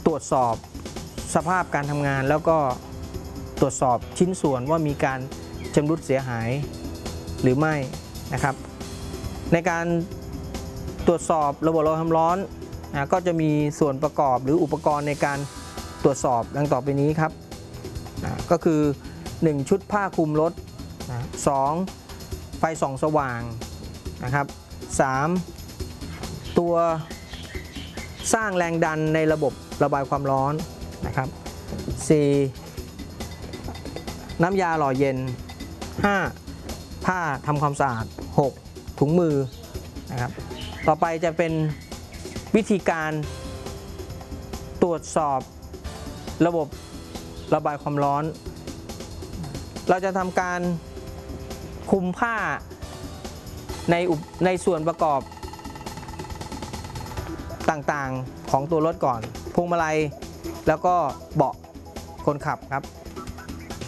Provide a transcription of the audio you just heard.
ตรวจสอบสภาพการทำงานแล้วก็ตรวจสอบชิ้นส่วนว่ามีการชำรุดเสียหายหรือไม่นะครับในการตรวจสอบระบบระบายความร้อนก็จะมีส่วนประกอบหรืออุปกรณ์ในการตรวจสอบดังต่อไปนี้ครับก็คือ 1 ชุดผ้าคลุมรถ 2 ไฟส่องสว่างนะครับ 3 ตัวสร้างแรงดันในระบบระบายความร้อนนะครับ 4 น้ำยาหล่อเย็น 5 ผ้าทำความสะอาด 6 ถุงมือนะครับต่อไปจะเป็นวิธีการตรวจสอบระบบระบายความร้อนเราจะทำการคลุมผ้าในส่วนประกอบต่างๆของตัวรถก่อนพวงมาลัยแล้วก็เบาะคนขับครับ